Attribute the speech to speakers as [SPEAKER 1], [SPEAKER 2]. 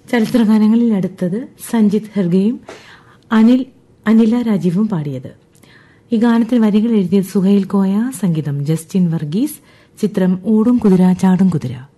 [SPEAKER 1] ചലച്ചിത്രഗാനങ്ങളിൽ അടുത്തത് സഞ്ജിത് ഹെർഗയും അനില രാജീവും പാടിയത്. ഈ ഗാനത്തിന് വരികൾ എഴുതിയത് സുഹൈൽ കോയ, സംഗീതം ജസ്റ്റിൻ വർഗീസ്. ചിത്രം ഓടും കുതിര ചാടും കുതിര.